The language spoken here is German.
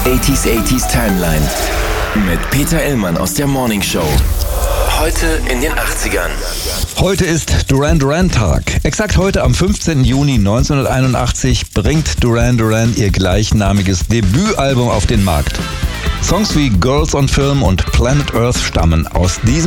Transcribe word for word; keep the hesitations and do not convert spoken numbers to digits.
achtziger achtziger Timeline mit Peter Illmann aus der Morning Show. Heute in den achtzigern. Heute ist Duran Duran Tag. Exakt heute am fünfzehnten Juni neunzehnhunderteinundachtzig bringt Duran Duran ihr gleichnamiges Debütalbum auf den Markt. Songs wie Girls on Film und Planet Earth stammen aus diesem